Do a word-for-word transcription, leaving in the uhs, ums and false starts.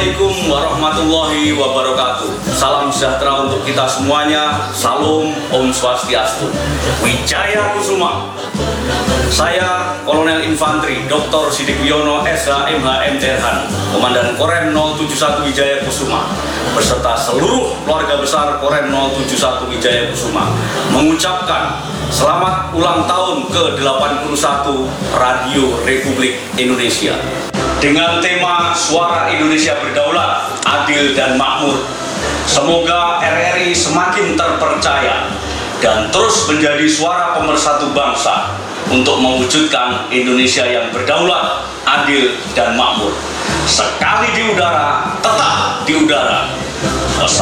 Assalamualaikum warahmatullahi wabarakatuh. Salam sejahtera untuk kita semuanya. Salam, Om Swastiastu. Wijaya Kusuma. Saya Kolonel Infantri Doktor Sidik Wiono S H M H M C Han, Komandan Korem nol tujuh satu Wijaya Kusuma, beserta seluruh keluarga besar Korem nol tujuh satu Wijaya Kusuma, mengucapkan selamat ulang tahun ke delapan puluh satu Radio Republik Indonesia. Dengan tema Suara Indonesia Berdaulat, Adil dan Makmur, semoga R R I semakin terpercaya dan terus menjadi suara pemersatu bangsa untuk mewujudkan Indonesia yang berdaulat, adil, dan makmur. Sekali di udara, tetap di udara.